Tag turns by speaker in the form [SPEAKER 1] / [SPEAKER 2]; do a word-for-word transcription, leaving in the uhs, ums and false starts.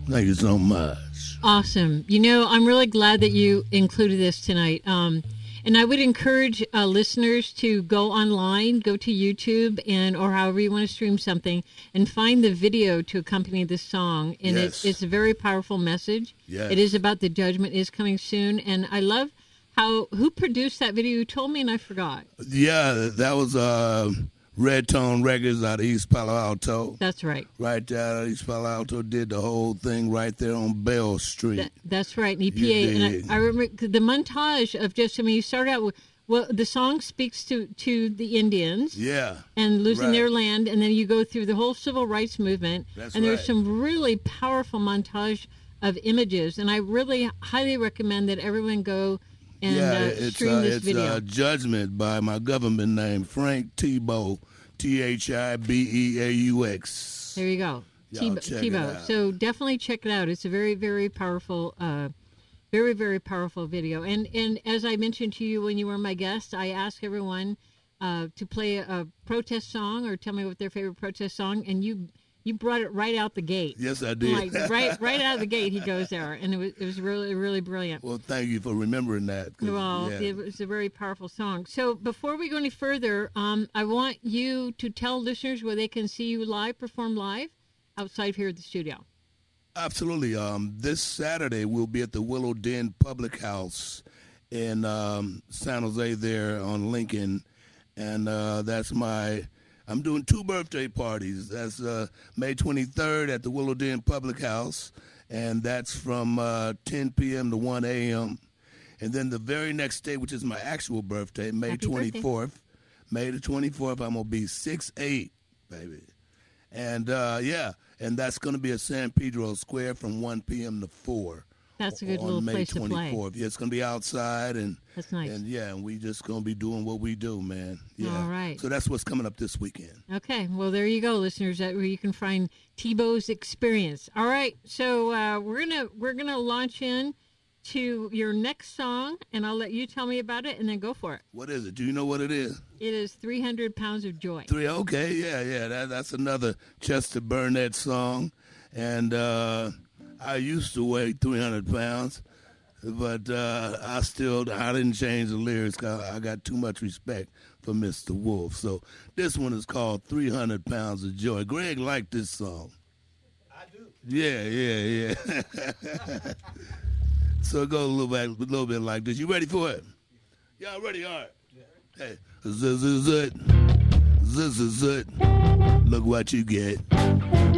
[SPEAKER 1] Thank you so much.
[SPEAKER 2] Awesome. You know, I'm really glad that you included this tonight. Um, and I would encourage uh, listeners to go online, go to YouTube, and or however you want to stream something, and find the video to accompany this song. And
[SPEAKER 1] Yes.
[SPEAKER 2] it, it's a very powerful message.
[SPEAKER 1] Yes.
[SPEAKER 2] It is about the judgment is coming soon. And I love how, who produced that video? You told me and I forgot.
[SPEAKER 1] Yeah, that was uh, Red Tone Records out of East Palo Alto.
[SPEAKER 2] That's right.
[SPEAKER 1] Right there out of East Palo Alto did the whole thing right there on Bell Street.
[SPEAKER 2] That, that's right, an E
[SPEAKER 1] You
[SPEAKER 2] P A.
[SPEAKER 1] dig.
[SPEAKER 2] And I, I remember the montage of just, I mean, you start out with, well, the song speaks to, to the Indians
[SPEAKER 1] Yeah.
[SPEAKER 2] and losing
[SPEAKER 1] Right.
[SPEAKER 2] their land, and then you go through the whole civil rights movement.
[SPEAKER 1] That's
[SPEAKER 2] and there's
[SPEAKER 1] right.
[SPEAKER 2] some really powerful montage of images, and I really highly recommend that everyone go and
[SPEAKER 1] yeah,
[SPEAKER 2] uh,
[SPEAKER 1] it's
[SPEAKER 2] stream
[SPEAKER 1] uh,
[SPEAKER 2] this
[SPEAKER 1] it's
[SPEAKER 2] video.
[SPEAKER 1] uh, Judgment by my government name, Frank Thibault, T H I B E A U X.
[SPEAKER 2] There you go.
[SPEAKER 1] Y'all
[SPEAKER 2] Tebow.
[SPEAKER 1] check it
[SPEAKER 2] Tebow.
[SPEAKER 1] out.
[SPEAKER 2] So definitely check it out. It's a very, very powerful, uh, very, very powerful video. And and as I mentioned to you when you were my guest, I ask everyone uh, to play a protest song or tell me what their favorite protest song, and you you brought it right out the gate.
[SPEAKER 1] Yes, I did.
[SPEAKER 2] Like right right out of the gate, he goes there, and it was it was really really brilliant.
[SPEAKER 1] Well, thank you for remembering that. 'cause,
[SPEAKER 2] Well,
[SPEAKER 1] yeah.
[SPEAKER 2] it was a very powerful song. So before we go any further, um, I want you to tell listeners where they can see you live, perform live, outside here at the studio.
[SPEAKER 1] Absolutely. Um, this Saturday we'll be at the Willow Den Public House in um, San Jose there on Lincoln, and uh, that's my. I'm doing two birthday parties. That's uh, May twenty-third at the Willow Den Public House, and that's from uh, ten p.m. to one a.m. And then the very next day, which is my actual birthday, May
[SPEAKER 2] Happy birthday.
[SPEAKER 1] twenty-fourth, May the twenty-fourth, I'm going to be six eight, baby. And, uh, yeah, and that's going to be at San Pedro Square from one p.m. to four.
[SPEAKER 2] That's a good
[SPEAKER 1] on
[SPEAKER 2] little
[SPEAKER 1] May
[SPEAKER 2] place to play.
[SPEAKER 1] twenty-fourth. Yeah, it's going to be outside, and
[SPEAKER 2] That's nice.
[SPEAKER 1] and yeah, and we just going to be doing what we do, man. Yeah.
[SPEAKER 2] All right.
[SPEAKER 1] So that's what's coming up this weekend.
[SPEAKER 2] Okay, well there you go, listeners. That where you can find Tebow's Experience. All right, so uh, we're gonna we're gonna launch in to your next song, and I'll let you tell me about it, and then go for it.
[SPEAKER 1] What is it? Do you know what it is?
[SPEAKER 2] It is three hundred pounds of Joy.
[SPEAKER 1] Three. Okay, yeah, yeah. That, that's another Chester Burnett song, and uh, I used to weigh three hundred pounds, but uh, I still I didn't change the lyrics. 'Cause I got too much respect for Mister Wolf. So this one is called three hundred pounds of Joy. Greg liked this song.
[SPEAKER 3] I do.
[SPEAKER 1] Yeah, yeah, yeah. So it goes a little bit, a little bit like this. You ready for it? Y'all ready? All right. Hey, zut, zut, zut, zut, zut, zut. Look what you get.